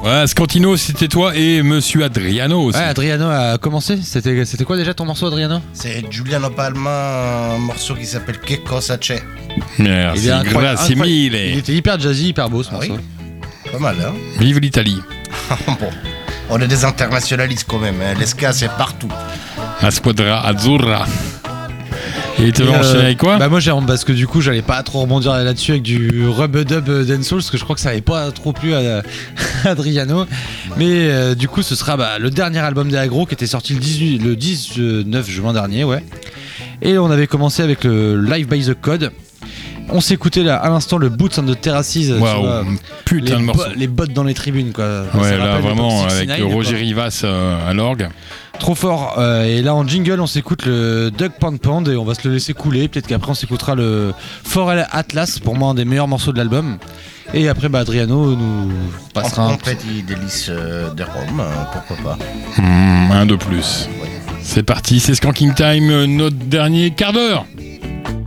Ouais, Scantino, c'était toi et Monsieur Adriano aussi. Ouais, Adriano a commencé. C'était quoi déjà ton morceau, Adriano? C'est Giuliano Palma, un morceau qui s'appelle Che cosa c'è. Merci, grazie mille. Il était hyper jazzy, hyper beau ce morceau. Oui. Pas mal, hein. Vive l'Italie. Bon. On est des internationalistes quand même, hein. L'esca c'est partout. La squadra azzurra. Et tu veux enchaîner avec quoi? Bah moi parce que du coup j'allais pas trop rebondir là-dessus avec du rub-a-dub dancehall parce que je crois que ça avait pas trop plu à Adriano. Mais du coup ce sera le dernier album des Agro qui était sorti le 19 juin dernier, ouais. Et on avait commencé avec le Live by the Code. On s'écoutait là à l'instant le Boots on the Terraces. Waouh, putain de morceau. Les bottes dans les tribunes quoi. Ouais, là vraiment avec Roger Rivas à l'orgue. Trop fort. Et là en jingle on s'écoute le Doug Pound Pound et on va se le laisser couler. Peut-être qu'après on s'écoutera le Forel Atlas, pour moi un des meilleurs morceaux de l'album. Et après Adriano nous passera un petit délice de Rome, pourquoi pas. Un de plus. Ouais. C'est parti, c'est Skanking Time, notre dernier quart d'heure.